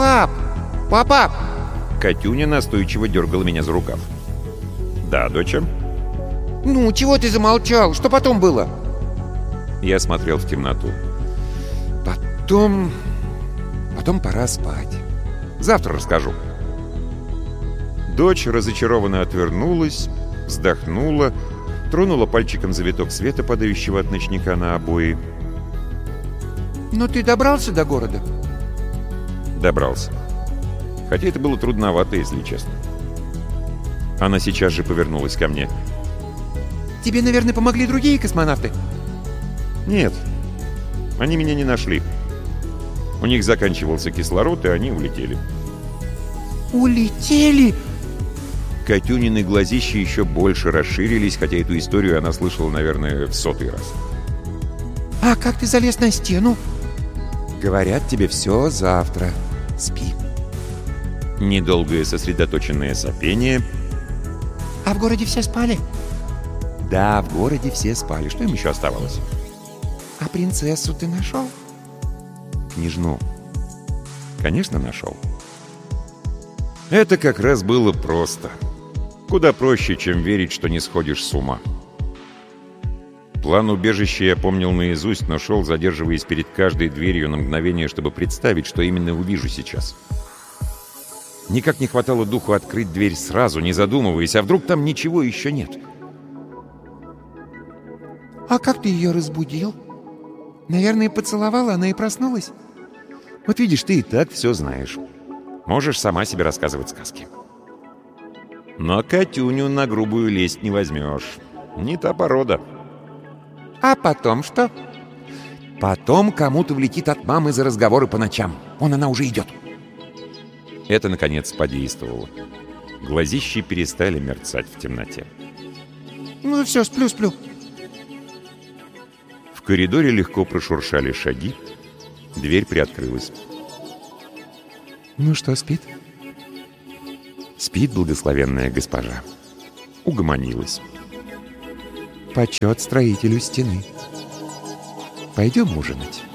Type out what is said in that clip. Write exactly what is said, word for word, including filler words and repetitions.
Пап! Папа! Катюня настойчиво дергала меня за рукав. «Да, доча?» Ну, чего ты замолчал? Что потом было? Я смотрел в темноту. Потом... Потом пора спать. Завтра расскажу. Дочь разочарованно отвернулась, вздохнула, тронула пальчиком завиток света, падающего от ночника на обои. Ну ты добрался до города? Добрался. Хотя это было трудновато, если честно. Она сейчас же повернулась ко мне. Тебе, наверное, помогли другие космонавты? Нет, они меня не нашли. У них заканчивался кислород, и они улетели. Улетели? Катюнины глазища еще больше расширились, хотя эту историю она слышала, наверное, в сотый раз. А как ты залез на стену? Говорят, тебе все завтра. Спи. Недолгое сосредоточенное сопение. А в городе все спали? Да, в городе все спали. Что им еще оставалось? А принцессу ты нашел? Княжну. Конечно, нашел. Это как раз было просто. Куда проще, чем верить, что не сходишь с ума. План убежища я помнил наизусть, но шел, задерживаясь перед каждой дверью на мгновение, чтобы представить, что именно увижу сейчас. Никак не хватало духу открыть дверь сразу, не задумываясь, а вдруг там ничего еще нет. А как ты ее разбудил? Наверное, поцеловала, она и проснулась? Вот видишь, ты и так все знаешь. Можешь сама себе рассказывать сказки. Но Катюню на грубую лесть не возьмешь. Не та порода. А потом что? Потом кому-то влетит от мамы за разговоры по ночам. Вон она уже идет. Это, наконец, подействовало. Глазищи перестали мерцать в темноте. Ну все, сплю-сплю. В коридоре легко прошуршали шаги. Дверь приоткрылась. Ну что, спит? Спит благословенная госпожа. Угомонилась. Почет строителю стены. Пойдем ужинать.